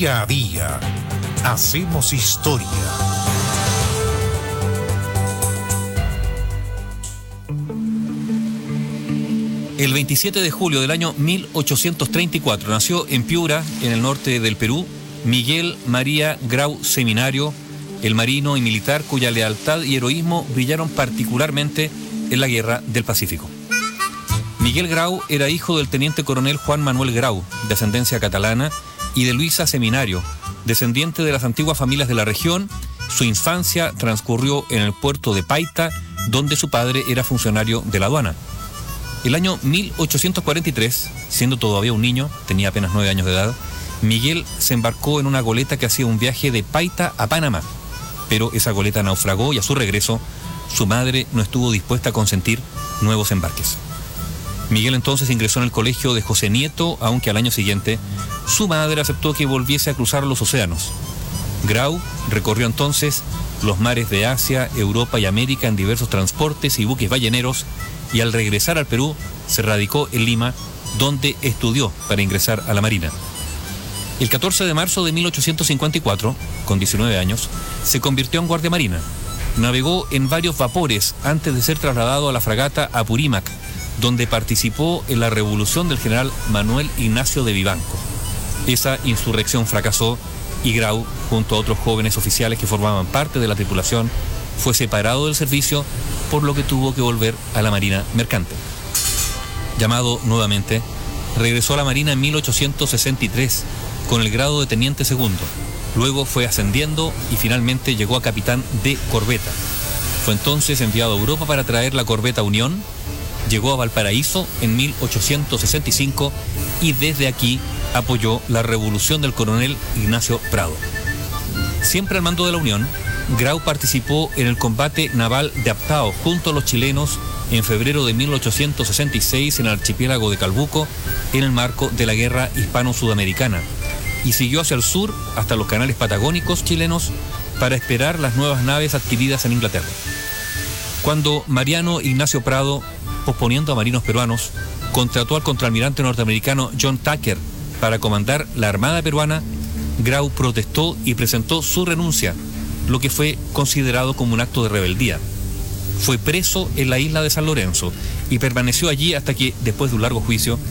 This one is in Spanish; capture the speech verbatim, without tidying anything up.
Día a día hacemos historia. El veintisiete de julio del año mil ochocientos treinta y cuatro nació en Piura, en el norte del Perú, Miguel María Grau Seminario, el marino y militar cuya lealtad y heroísmo brillaron particularmente en la Guerra del Pacífico. Miguel Grau era hijo del teniente coronel Juan Manuel Grau, de ascendencia catalana, y de Luisa Seminario, descendiente de las antiguas familias de la región. Su infancia transcurrió en el puerto de Paita, donde su padre era funcionario de la aduana. El año mil ochocientos cuarenta y tres, siendo todavía un niño, tenía apenas nueve años de edad, Miguel se embarcó en una goleta que hacía un viaje de Paita a Panamá. Pero esa goleta naufragó y a su regreso, su madre no estuvo dispuesta a consentir nuevos embarques. Miguel entonces ingresó en el colegio de José Nieto, aunque al año siguiente su madre aceptó que volviese a cruzar los océanos. Grau recorrió entonces los mares de Asia, Europa y América en diversos transportes y buques balleneros, y al regresar al Perú se radicó en Lima, donde estudió para ingresar a la Marina. El catorce de marzo de mil ochocientos cincuenta y cuatro, con diecinueve años, se convirtió en guardia marina. Navegó en varios vapores antes de ser trasladado a la fragata Apurímac, donde participó en la revolución del general Manuel Ignacio de Vivanco. Esa insurrección fracasó y Grau, junto a otros jóvenes oficiales que formaban parte de la tripulación, fue separado del servicio, por lo que tuvo que volver a la Marina Mercante. Llamado nuevamente, regresó a la Marina en mil ochocientos sesenta y tres con el grado de teniente segundo. Luego fue ascendiendo y finalmente llegó a capitán de corbeta. Fue entonces enviado a Europa para traer la corbeta Unión. Llegó a Valparaíso en mil ochocientos sesenta y cinco y desde aquí apoyó la revolución del coronel Ignacio Prado. Siempre al mando de la Unión, Grau participó en el combate naval de Aptao junto a los chilenos en febrero de mil ochocientos sesenta y seis en el archipiélago de Calbuco, en el marco de la Guerra Hispano-Sudamericana, y siguió hacia el sur hasta los canales patagónicos chilenos para esperar las nuevas naves adquiridas en Inglaterra. Cuando Mariano Ignacio Prado, posponiendo a marinos peruanos, contrató al contraalmirante norteamericano John Tucker para comandar la Armada peruana, Grau protestó y presentó su renuncia, lo que fue considerado como un acto de rebeldía. Fue preso en la isla de San Lorenzo y permaneció allí hasta que, después de un largo juicio,